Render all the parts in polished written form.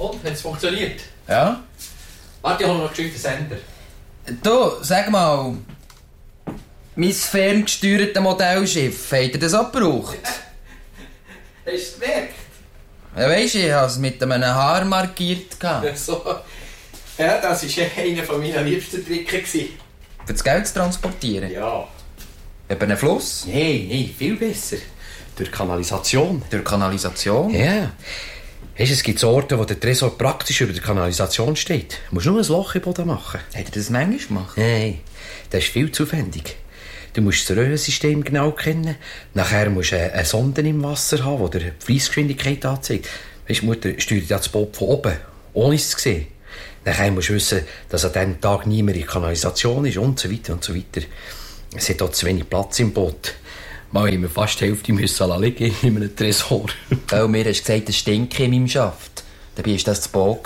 Und, hat es funktioniert? Ja. Warte, ich hole noch geschwind den Sender. Du, sag mal, mein ferngesteuertes Modellschiff, habt ihr das auch gebraucht? Hast du es gemerkt? Ja, weisst du, ich habe es mit einem Haar markiert. So. Ja, das war einer meiner liebsten Tricks. Für das Geld zu transportieren? Ja. Über einen Fluss? Nein, viel besser. Durch Kanalisation. Durch Kanalisation? Ja. Weißt, es gibt Orte, wo der Tresor praktisch über der Kanalisation steht. Du musst nur ein Loch im Boden machen. Hat er das manchmal gemacht? Nein, das ist viel zu aufwendig. Du musst das Röhrensystem genau kennen. Nachher musst du eine Sonde im Wasser haben, die dir die Fliessgeschwindigkeit anzeigt. Weißt, die Mutter steuert das Boot von oben, ohne es zu sehen. Nachher musst du wissen, dass an diesem Tag niemand in der Kanalisation ist und so weiter und so weiter. Es hat auch zu wenig Platz im Boot. Mal haben wir fast die Hälfte müssen liegen in einem Tresor. Weil mir hast gesagt, es stinke in meinem Schaft. Dabei war das das Boot.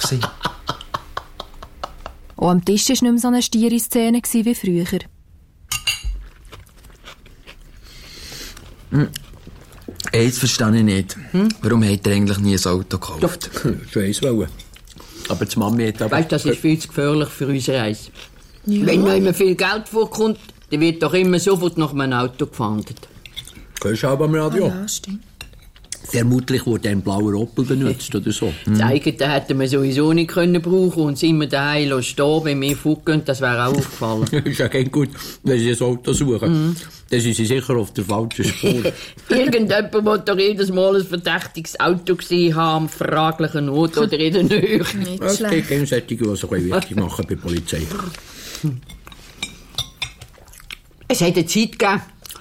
Auch am Tisch war nicht mehr so eine stiere Szene wie früher. Eins verstehe ich nicht. Warum hat er eigentlich nie ein Auto gekauft? Ich weiss wollen. Aber die Mami hat aber... Weißt, das ist viel zu gefährlich für unsere Reise. Ja. Wenn noch immer viel Geld vorkommt, dann wird doch immer sofort nach einem Auto gefahndet. Hörst du auch am Radio? Ja, stimmt. Vermutlich wurde ein blauer Opel benutzt oder so. Das eigene hätten wir sowieso nicht können brauchen und es immer daheim stehen, wenn wir fortgehen, das wäre auch aufgefallen. Ist ja kein gut, wenn sie ein Auto suchen. Dann sind sie sicher auf der falschen Spur. Irgendjemand will doch jedes Mal ein verdächtiges Auto gesehen haben, am fraglichen Ort oder in der Nähe. Nicht Es gibt schlecht. gegenseitig, die sich wichtig machen bei der Polizei. Es hat eine Zeit gegeben,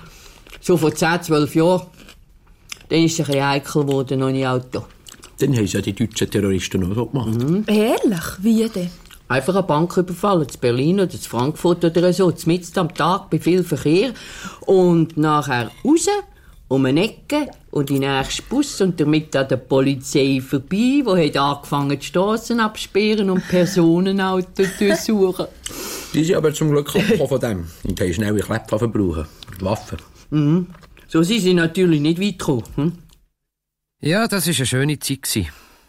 so vor 10, 12 Jahren. Dann ist es ein bisschen heikel geworden, ohne Auto. Dann haben sie ja die deutschen Terroristen auch so gemacht. Ehrlich? Wie denn? Einfach eine Bank überfallen, zu Berlin oder zu Frankfurt oder so, mitten am Tag bei viel Verkehr. Und nachher raus, um eine Ecke und in den nächsten Bus und damit an der Polizei vorbei, die hat angefangen, die Strassen absperren und Personenautos durchsuchen. Die sind aber zum Glück abgekommen von dem. Und haben schnell Kleppwaffen brauchen. Waffen. So sind sie natürlich nicht weit gekommen. Ja, das war eine schöne Zeit.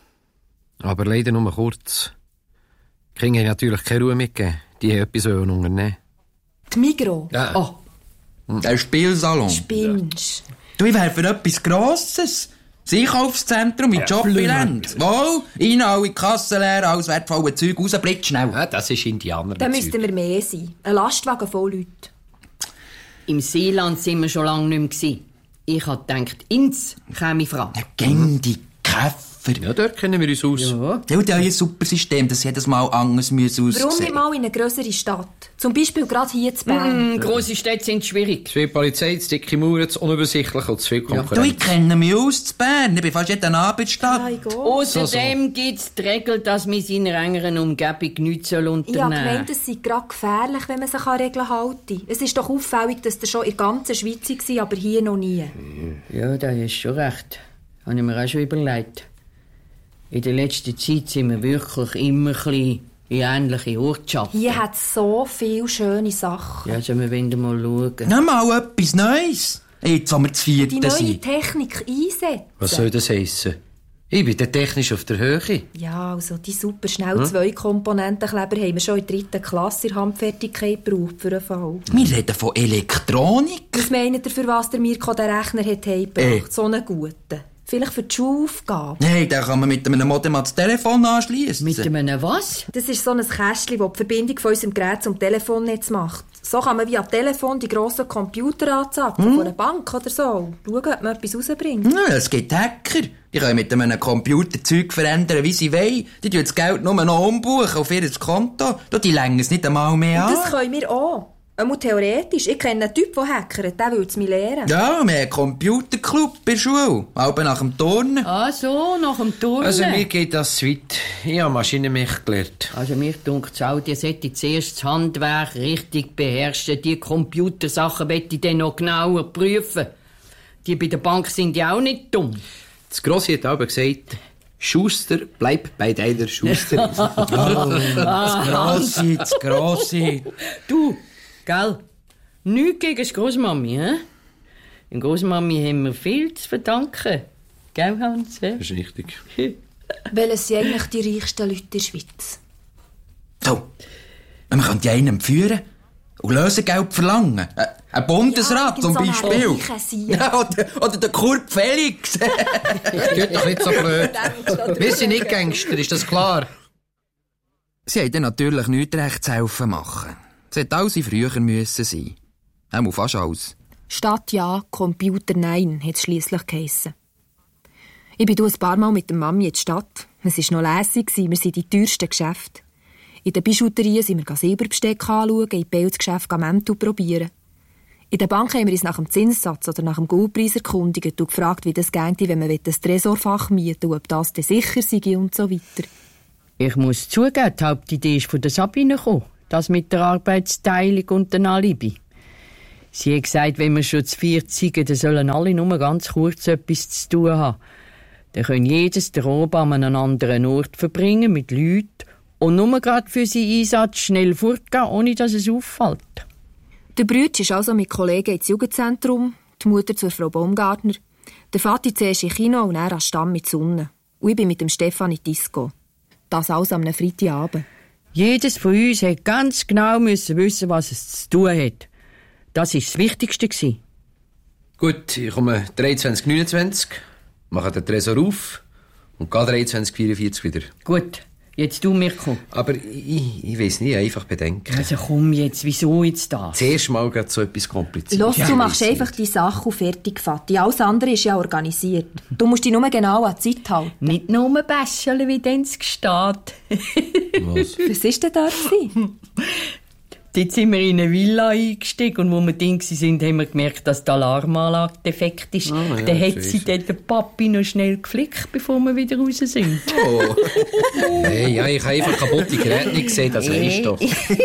Aber leider nur kurz. Die Kinder haben natürlich keine Ruhe mitgegeben. Die haben etwas unternehmen. Die Migros? Ja. Der Spielsalon. Spinnst. Du, ich wäre für etwas Grosses. Das Einkaufszentrum mit Jobbilanz. Wohl, rein, alle Kassen leer, alles wertvolle Zeug raus, blitzschnell. Ja, das ist Indianer. Da müssten wir mehr sein. Ein Lastwagen voll Leute. Im Seeland sind wir schon lange nicht mehr gewesen. Ich hab gedacht, ins käme ich Frage. Gäng die Käfer. Ja, dort kennen wir uns aus. Ja. Ja, die haben ein super System, das jedes Mal anders aussehen. Warum nicht mal in eine grössere Stadt? Zum Beispiel gerade hier zu Bern. Grosse Städte sind schwierig. Zu viel Polizei, zu dicke Mauern, zu unübersichtlich und zu viel Du, Konkurrenz. ich kenne mich aus zu Bern. Ich bin fast jeden Abend Stadt. Ja, ich gehe. Außerdem gibt's die Regel, dass man in seiner engeren Umgebung nichts Ich habe unternehmen gemeint, es sei gerade gefährlich, wenn man sich an Regeln hält. Es ist doch auffällig, dass ihr schon in der ganzen Schweiz war, aber hier noch nie. Ja, da hast schon recht. Habe ich mir auch schon überlegt. In der letzten Zeit sind wir wirklich immer ein bisschen in ähnliche Ortschaften. Hier hat es so viele schöne Sachen. Ja, also wir wollen mal schauen. Noch mal etwas Neues. Jetzt, wo wir zu Die vierten neue sind. Technik einsetzen. Was soll das heissen? Ich bin dann technisch auf der Höhe. Ja, also die super schnell 2-Komponentenkleber haben wir schon in der 3. Klasse in der Handfertigkeit gebraucht für einen Fall. Wir reden von Elektronik. Was meint ihr, für was der Mirko den Rechner hat heimgebracht? So einen guten. Vielleicht für die Schulaufgabe. Hey, da kann man mit einem Modem das Telefon anschliessen. Mit einem was? Das ist so ein Kästchen, das die Verbindung von unserem Gerät zum Telefonnetz macht. So kann man via Telefon die grossen Computer anzapfen, von einer Bank oder so. Schauen, ob man etwas rausbringt. Ja, es gibt Hacker. Die können mit einem Computer Zeug verändern, wie sie wollen. Die tun das Geld nur noch umbuchen auf ihr Konto. Die längen es nicht einmal mehr an. Das können wir auch. Einmal theoretisch. Ich kenne einen Typ, der hackert. Der würde es mir lehren. Ja, wir haben einen Computerclub bei der Schule. Halb nach dem Turnen. Ah, so, nach dem Turnen. Also mir geht das zu weit. Ich habe Maschinenmech gelernt. Also mir dunkt's auch, die sollte zuerst das Handwerk richtig beherrschen. Die Computersachen möchte ich dann noch genauer prüfen. Die bei der Bank sind ja auch nicht dumm. Das Grossi hat aber gesagt, Schuster, bleib bei deiner Schuster. Das Grosse. Du, gell? Nichts gegen die Grossmami, hä? Der Grossmami haben wir viel zu verdanken. Gell, Hans? Das ist richtig. Welches sind eigentlich die reichsten Leute in der Schweiz? So, man kann die einen führen und Lösegeld verlangen. Ein Bundesrat zum Beispiel. Ja, oder der Kurt Felix. Tut doch nicht so blöd. Wir sind nicht Gangster, ist das klar? Sie hätten natürlich nichts recht zu helfen machen. Es hätte alles wie früher müssen sein. Auch fast alles. Stadt ja, Computer nein, hat es schliesslich geheissen. Ich bin ein paar Mal mit der Mami in die Stadt. Es war noch lässig, wir sind die teuersten Geschäfte. In den Bijouterien sind wir Silberbesteck anschauen, in Pelzgeschäfte Mäntel probieren. In der Bank haben wir uns nach dem Zinssatz oder nach dem Goldpreis erkundigt und gefragt, wie das geht, wenn man das Tresorfach mieten will, ob das denn sicher sei und so weiter. Ich muss zugeben, die Hauptidee ist von der Sabine gekommen. Das mit der Arbeitsteilung und dem Alibi. Sie hat gesagt, wenn wir schon zu viert sind, dann sollen alle nur ganz kurz etwas zu tun haben. Dann können jedes den Abend an einem anderen Ort verbringen, mit Leuten, und nur gerade für seinen Einsatz schnell fortgehen, ohne dass es auffällt. Der Brütsch ist also mit Kollegen ins Jugendzentrum, die Mutter zur Frau Baumgartner, der Vati zuerst in Kino und er an Stamm mit Sonne. Und ich bin mit dem Stefan in Disco. Das alles am Freitagabend. Jedes von uns hat ganz genau wissen, was es zu tun hat. Das war das Wichtigste. Gut, ich komme 23:29, mache den Tresor auf und gehe 23:44 wieder. Gut, jetzt du, Mirko. Aber ich weiss nicht, einfach bedenken. Also komm jetzt, wieso jetzt das? Zuerst mal geht so etwas kompliziert. Los, du machst einfach die Sache fertig, Vati. Alles andere ist ja organisiert. Du musst dich nur genau an die Zeit halten. Nicht nur Bäschel, wie denn es steht. Was? Was war denn da? Dort sind wir in eine Villa eingestiegen und wo wir drin waren, haben wir gemerkt, dass die Alarmanlage defekt ist. Ja, dann hat sie dort den Papi noch schnell geflickt, bevor wir wieder raus sind. Oh. Hey, ja, ich habe einfach kaputte Geräte nicht gesehen, das weisst du.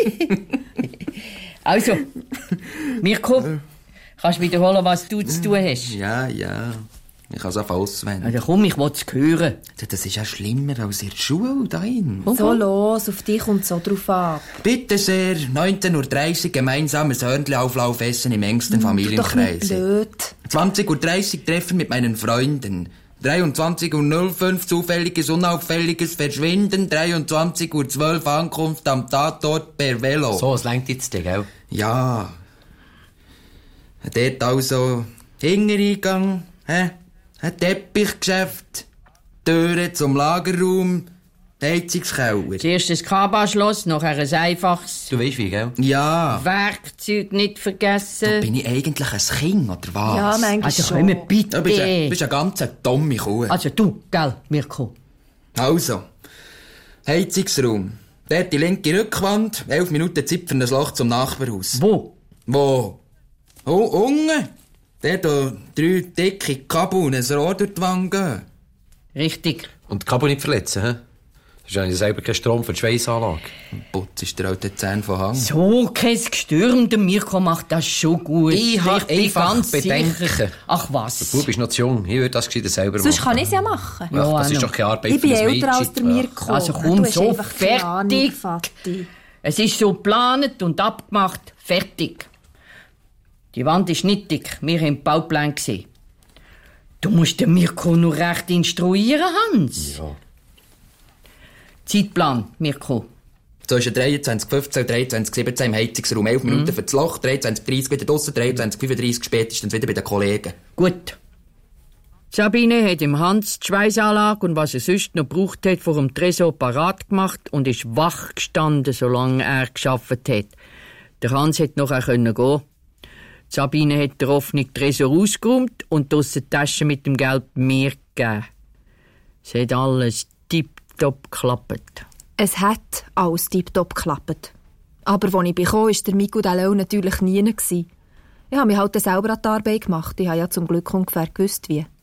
Also, Mirko, kannst du wiederholen, was du zu tun hast? Ja. Ich kann es auch auswendig. Also komm, ich will es hören. Das ist ja schlimmer als in der Schule, dahin. So los, auf dich kommt so drauf ab. Bitte sehr, 19:30 Uhr gemeinsames Hörnli-Auflaufessen im engsten Familienkreis. Doch nicht blöd. 20:30 Uhr Treffen mit meinen Freunden. 23:05 Uhr zufälliges, unauffälliges Verschwinden. 23:12 Uhr Ankunft am Tatort per Velo. So, es reicht jetzt, gell? Ja. Dort also Hintereingang, ein Teppichgeschäft, Türe zum Lagerraum, Heizungskeller. Zuerst ein Kabaschloss, nachher ein einfaches. Du weisst wie, gell? Ja. Werkzeug nicht vergessen. Bin ich eigentlich ein Kind, oder was? Ja, manchmal Also schon. komm, bitte. Du bist eine ganz dumme Kuh. Also du, gell, Mirko. Also, Heizungsraum. Dort die linke Rückwand, 11 Minuten Zeit für ein Loch zum Nachbarhaus. Wo? Wo? Oh, unten. Dort 3 dicke Kabel und ein Rohr durch die Wand gehen. Richtig. Und die Kabel nicht verletzen, hä? Du hast ja selber keinen Strom für die Schweissanlage. Putz ist der alte Zähne von Hang. So, kein Gestürm, der Mirko macht das schon gut. Ich hab bin einfach ganz Bedenken. sicher. Ach was. Du bist noch zu jung, ich würde das gescheiter selber machen. Sonst kann ich es ja machen. Ach, das Ja, ist doch keine Arbeit Ich für bin ein Mädchen. älter als der Mirko. Also komm, Du hast so einfach keine Ahnung, fertig. Vati. Es ist so geplant und abgemacht. Fertig. Die Wand ist nicht dick. Wir haben den Bauplan gesehen. Du musst den Mirko nur recht instruieren, Hans. Ja. Zeitplan, Mirko. Zwischen 23:15 und 23:17 im Heizungsraum. 11 Minuten für das Loch, 23:30 wieder draussen, 23:35 spätestens wieder bei den Kollegen. Gut. Sabine hat im Hans die Schweissanlage und was er sonst noch gebraucht hat, vor dem Tresor parat gemacht und ist wach gestanden, solange er gearbeitet hat. Der Hans hätte noch gehen können. Sabine hat den offenen Tresor ausgeräumt und die Tasche mit dem Geld mir gegeben. Es hat alles tipptopp geklappt. Es hat alles tiptop geklappt. Aber als ich bekam, war der Miku Daleu natürlich nie. Ich habe mich halt selber an die Arbeit gemacht. Ich habe ja zum Glück ungefähr gewusst, wie.